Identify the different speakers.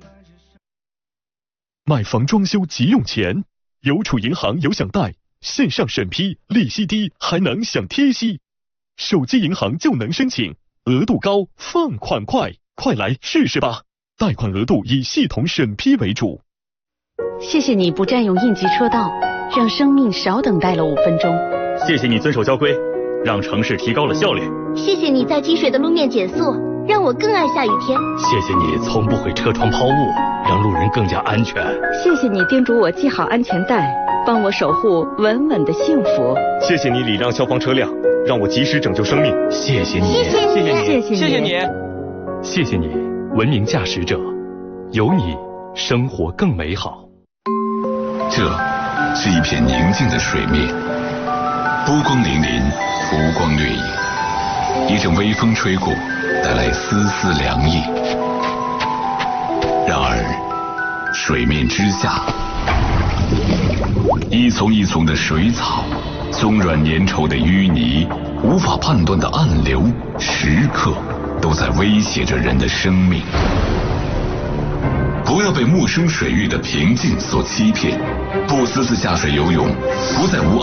Speaker 1: 买房装修急用钱，邮储银行有享贷，线上审批，利息低，还能享贴息。手机银行就能申请，额度高，放款快，快来试试吧！贷款额度以系统审批为主。
Speaker 2: 谢谢你不占用应急车道，让生命少等待了5分钟。
Speaker 3: 谢谢你遵守交规，让城市提高了效率。
Speaker 4: 谢谢你在积水的路面减速，让我更爱下雨天。
Speaker 3: 谢谢你从不会车窗抛物，让路人更加安全。
Speaker 2: 谢谢你叮嘱我系好安全带，帮我守护稳稳的幸福。
Speaker 3: 谢谢你礼让消防车辆，让我及时拯救生命。谢谢你，
Speaker 4: 谢谢你，
Speaker 2: 谢谢你，
Speaker 3: 谢谢你，谢谢你，文明驾驶者，有你，生活更美好。
Speaker 5: 这是一片宁静的水面，波光粼粼，浮光掠影。一阵微风吹过，带来丝丝凉意。然而，水面之下，一丛一丛的水草，松软粘稠的淤泥，无法判断的暗流，时刻都在威胁着人的生命。不要被陌生水域的平静所欺骗，不私自下水游泳，不在无